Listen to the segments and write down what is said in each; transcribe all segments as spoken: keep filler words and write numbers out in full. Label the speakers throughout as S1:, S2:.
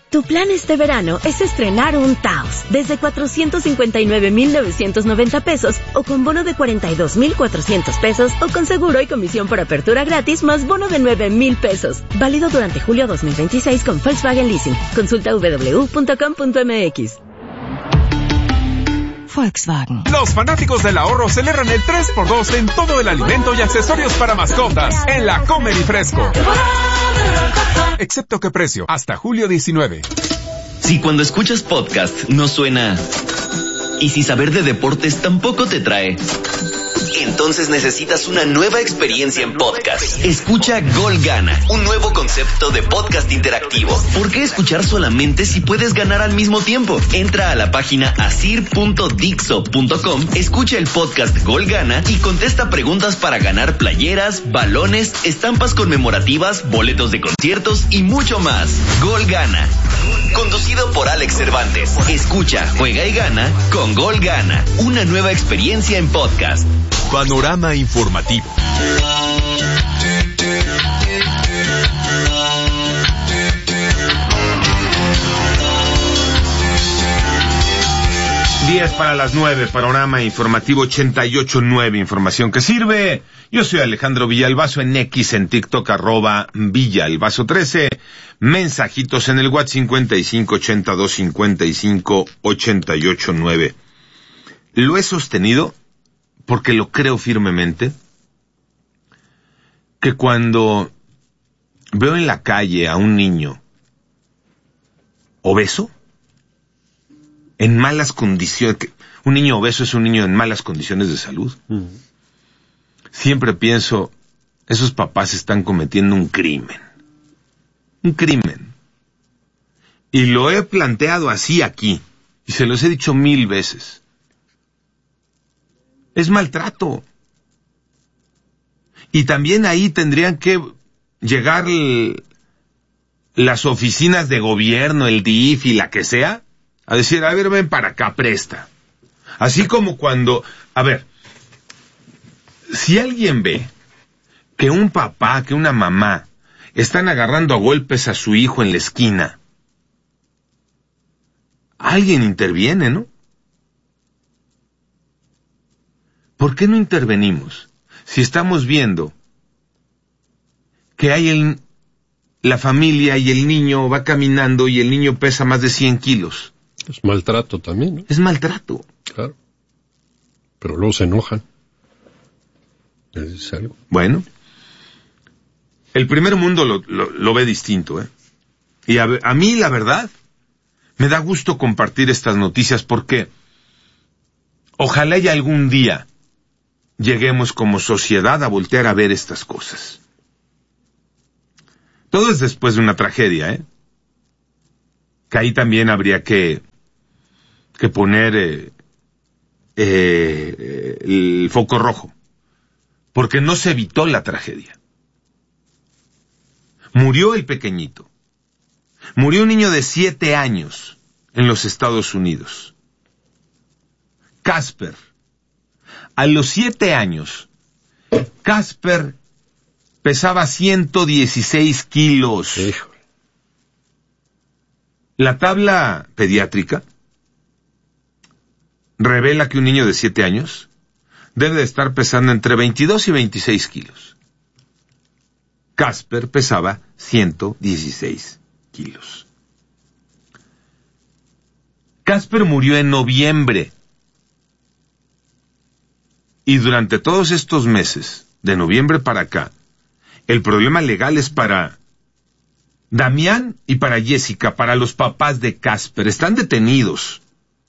S1: Tu plan este verano es estrenar un Taos desde cuatrocientos cincuenta y nueve mil novecientos noventa pesos o con bono de cuarenta y dos mil cuatrocientos pesos o con seguro y comisión por apertura gratis más bono de nueve mil pesos. Válido durante julio dos mil veintiséis con Volkswagen Leasing. Consulta doble u doble u doble u punto com punto m x.
S2: Volkswagen.
S3: Los fanáticos del ahorro celebran el tres por dos en todo el alimento y accesorios para mascotas en la Comer y Fresco. Excepto que precio, hasta julio diecinueve.
S4: Si cuando escuchas podcast no suena, y si saber de deportes tampoco te trae, entonces necesitas una nueva experiencia en podcast. Escucha Gol Gana, un nuevo concepto de podcast interactivo. ¿Por qué escuchar solamente si puedes ganar al mismo tiempo? Entra a la página asir punto dixo punto com, escucha el podcast Gol Gana y contesta preguntas para ganar playeras, balones, estampas conmemorativas, boletos de conciertos y mucho más. Gol Gana, conducido por Alex Cervantes. Escucha, juega y gana con Gol Gana, una nueva experiencia en podcast.
S3: Panorama informativo.
S5: diez para las nueve, panorama informativo ochenta y ocho punto nueve, información que sirve. Yo soy Alejandro Villalbazo, en X, en TikTok, arroba Villalbazo trece. Mensajitos en el WhatsApp cincuenta y cinco ochenta y dos cincuenta y cinco ochenta y ocho nueve. Lo he sostenido porque lo creo firmemente, que cuando veo en la calle a un niño obeso, en malas condiciones, un niño obeso es un niño en malas condiciones de salud, uh-huh. Siempre pienso, esos papás están cometiendo un crimen, un crimen, y lo he planteado así aquí, y se los he dicho mil veces. Es maltrato. Y también ahí tendrían que llegar el, las oficinas de gobierno, el D I F y la que sea, a decir, a ver, ven para acá, presta. Así como cuando, a ver, si alguien ve que un papá, que una mamá, están agarrando a golpes a su hijo en la esquina, alguien interviene, ¿no? ¿Por qué no intervenimos? Si estamos viendo que hay el, la familia y el niño va caminando y el niño pesa más de cien kilos.
S6: Es maltrato también, ¿no?
S5: Es maltrato.
S6: Claro. Pero luego se enojan. Es algo.
S5: Bueno. El primer mundo lo, lo, lo ve distinto, ¿eh? Y a, a mí, la verdad, me da gusto compartir estas noticias porque ojalá y algún día lleguemos como sociedad a voltear a ver estas cosas. Todo es después de una tragedia, ¿eh? Que ahí también habría que, que poner eh, eh, el foco rojo. Porque no se evitó la tragedia. Murió el pequeñito. Murió un niño de siete años en los Estados Unidos. Casper. A los siete años, Casper pesaba ciento dieciséis kilos.
S6: Híjole.
S5: La tabla pediátrica revela que un niño de siete años debe de estar pesando entre veintidós y veintiséis kilos. Casper pesaba ciento dieciséis kilos. Casper murió en noviembre. Y durante todos estos meses, de noviembre para acá, el problema legal es para Damián y para Jessica, para los papás de Casper. Están detenidos,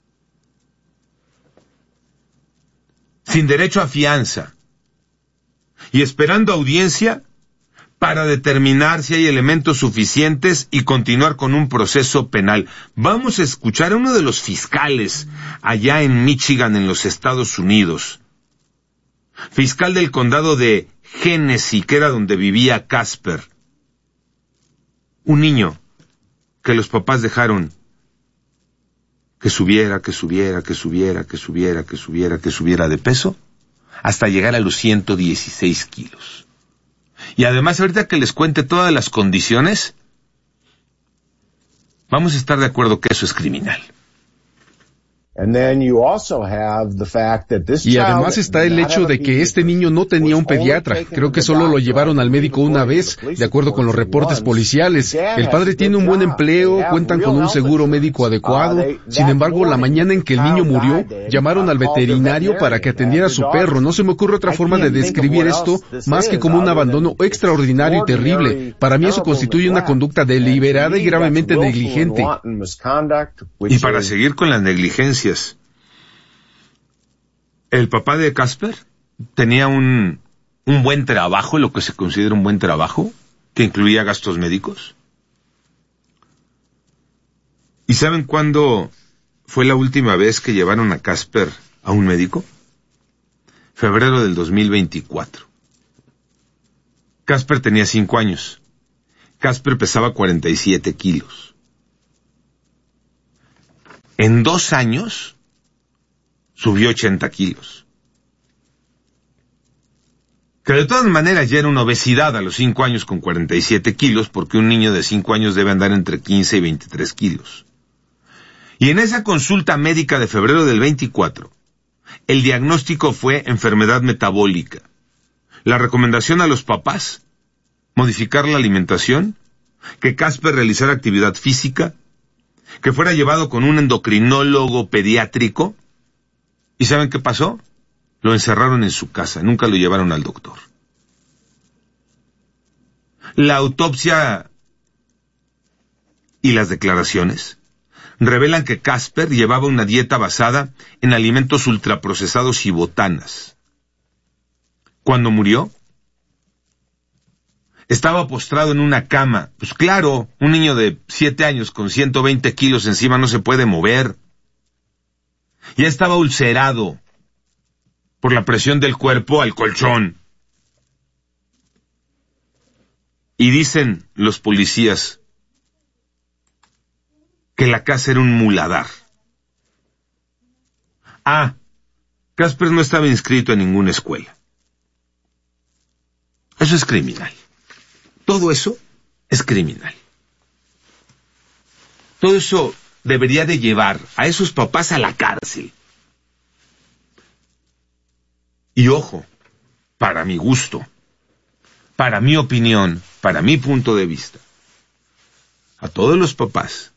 S5: sin derecho a fianza, y esperando audiencia para determinar si hay elementos suficientes y continuar con un proceso penal. Vamos a escuchar a uno de los fiscales allá en Michigan, en los Estados Unidos. Fiscal del condado de Genesee, que era donde vivía Casper. Un niño que los papás dejaron que subiera, que subiera, que subiera, que subiera, que subiera, que subiera de peso, hasta llegar a los ciento dieciséis kilos. Y además, ahorita que les cuente todas las condiciones, vamos a estar de acuerdo que eso es criminal.
S6: Y además está el hecho de que este niño no tenía un pediatra. Creo que solo lo llevaron al médico una vez, de acuerdo con los reportes policiales. El padre tiene un buen empleo, cuentan con un seguro médico adecuado. Sin embargo, la mañana en que el niño murió, llamaron al veterinario para que atendiera a su perro. No se me ocurre otra forma de describir esto más que como un abandono extraordinario y terrible. Para mí eso constituye una conducta deliberada y gravemente negligente.
S5: Y para seguir con las negligencias, el papá de Casper tenía un, un buen trabajo, lo que se considera un buen trabajo, que incluía gastos médicos. ¿Y saben cuándo fue la última vez que llevaron a Casper a un médico? Febrero del dos mil veinticuatro. Casper tenía cinco años. Casper pesaba cuarenta y siete kilos. En dos años subió ochenta kilos. Que de todas maneras ya era una obesidad a los cinco años con cuarenta y siete kilos, porque un niño de cinco años debe andar entre quince y veintitrés kilos. Y en esa consulta médica de febrero del veinticuatro, el diagnóstico fue enfermedad metabólica. La recomendación a los papás, modificar la alimentación, que Casper realizara actividad física, que fuera llevado con un endocrinólogo pediátrico. ¿Y saben qué pasó? Lo encerraron en su casa, nunca lo llevaron al doctor. La autopsia y las declaraciones revelan que Casper llevaba una dieta basada en alimentos ultraprocesados y botanas. Cuando murió, estaba postrado en una cama. Pues claro, un niño de siete años con ciento veinte kilos encima no se puede mover. Ya estaba ulcerado por la presión del cuerpo al colchón. Y dicen los policías que la casa era un muladar. Ah, Casper no estaba inscrito en ninguna escuela. Eso es criminal. Todo eso es criminal. Todo eso debería de llevar a esos papás a la cárcel. Y ojo, para mi gusto, para mi opinión, para mi punto de vista, a todos los papás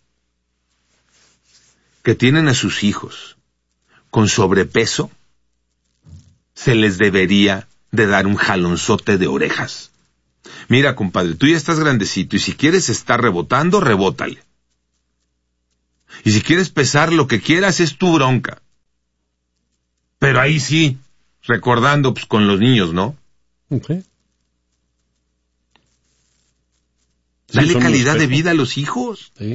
S5: que tienen a sus hijos con sobrepeso, se les debería de dar un jalonzote de orejas. Mira, compadre, tú ya estás grandecito y si quieres estar rebotando, rebótale. Y si quieres pesar lo que quieras, es tu bronca. Pero ahí sí, recordando pues con los niños, ¿no?
S6: Okay.
S5: Dale
S6: sí,
S5: calidad de vida a los hijos.
S6: Sí.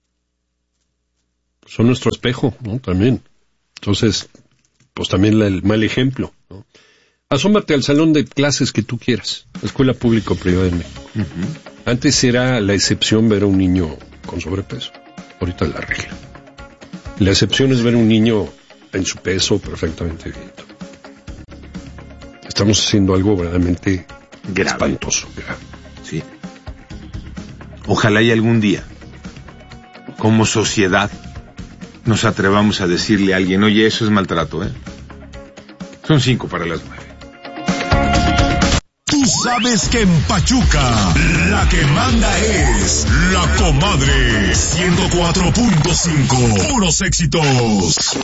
S6: Son nuestro espejo, ¿no? También. Entonces, pues también la, el mal ejemplo, ¿no? Asómate al salón de clases que tú quieras, escuela pública o privada en México. Uh-huh. Antes era la excepción ver a un niño con sobrepeso. Ahorita es la regla. La excepción es ver a un niño en su peso perfectamente bien. Estamos haciendo algo verdaderamente grave. Espantoso. Grave.
S5: Sí. Ojalá y algún día, como sociedad, nos atrevamos a decirle a alguien, oye, eso es maltrato, ¿eh? Son cinco para las nueve.
S2: Tú sabes que en Pachuca la que manda es La Comadre ciento cuatro punto cinco. Puros éxitos.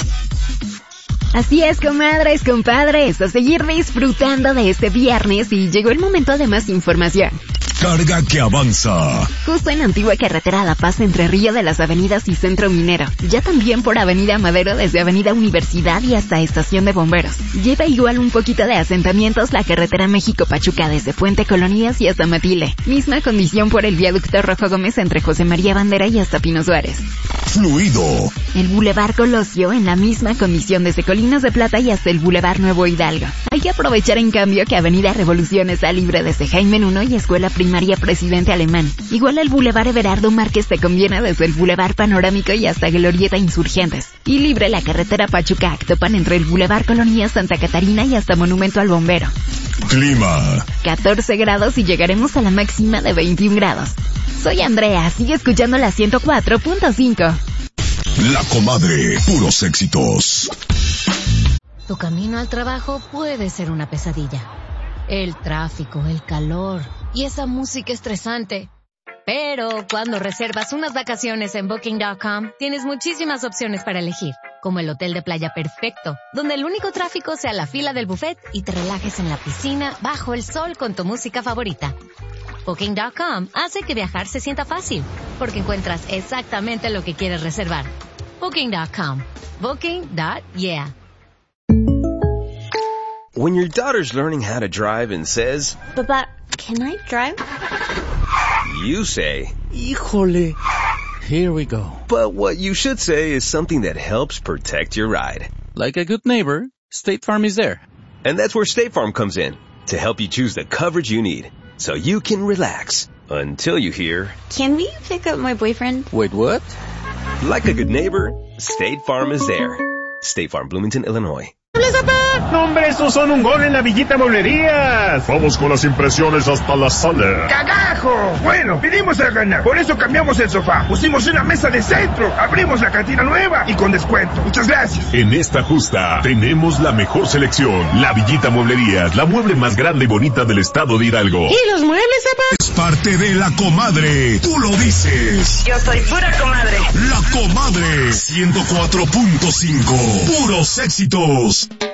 S7: Así es, comadres, compadres, a seguir disfrutando de este viernes y llegó el momento de más información.
S2: Carga que avanza.
S7: Justo en Antigua Carretera La Paz entre Río de las Avenidas y Centro Minero. Ya también por Avenida Madero desde Avenida Universidad y hasta Estación de Bomberos. Lleva igual un poquito de asentamientos la carretera México-Pachuca desde Puente Colonías y hasta Matile. Misma condición por el viaducto Rojo Gómez entre José María Bandera y hasta Pino Suárez.
S2: Fluido.
S7: El Boulevard Colosio en la misma condición desde Colinas de Plata y hasta el Boulevard Nuevo Hidalgo. Hay que aprovechar en cambio que Avenida Revolución está libre desde Jaime Nuno y Escuela Primaria Presidente Alemán. Igual el Boulevard Everardo Márquez te conviene desde el Boulevard Panorámico y hasta Glorieta Insurgentes. Y libre la carretera Pachuca-Actopan entre el Boulevard Colonia Santa Catarina y hasta Monumento al Bombero.
S2: Clima.
S7: catorce grados y llegaremos a la máxima de veintiún grados. Soy Andrea, sigue escuchando la ciento cuatro punto cinco.
S2: La Comadre, puros éxitos.
S8: Tu camino al trabajo puede ser una pesadilla. El tráfico, el calor y esa música estresante. Pero cuando reservas unas vacaciones en Booking punto com, tienes muchísimas opciones para elegir, como el hotel de playa perfecto, donde el único tráfico sea la fila del buffet y te relajes en la piscina bajo el sol con tu música favorita. Booking punto com hace que viajar se sienta fácil, porque encuentras exactamente lo que quieres reservar. Booking punto com. Booking. Yeah.
S9: When your daughter's learning how to drive and says,
S10: Papa, can I drive?
S9: You say,
S11: Híjole. Here we go.
S9: But what you should say is something that helps protect your ride.
S11: Like a good neighbor, State Farm is there.
S9: And that's where State Farm comes in, to help you choose the coverage you need, so you can relax until you hear,
S10: Can we pick up my boyfriend?
S11: Wait, what?
S9: Like a good neighbor, State Farm is there. State Farm, Bloomington, Illinois.
S12: No, hombre, esos son un gol en la Villita Mueblerías.
S2: Vamos con las impresiones hasta la sala.
S12: ¡Cagajo! Bueno, vinimos a ganar. Por eso cambiamos el sofá. Pusimos una mesa de centro. Abrimos la cantina nueva y con descuento. Muchas gracias.
S2: En esta justa tenemos la mejor selección. La Villita Mueblerías, la mueble más grande y bonita del estado de Hidalgo.
S12: ¿Y los muebles, papá?
S2: Es parte de La Comadre. Tú lo dices.
S13: Yo soy pura comadre.
S2: La Comadre. ciento cuatro punto cinco. Puros éxitos.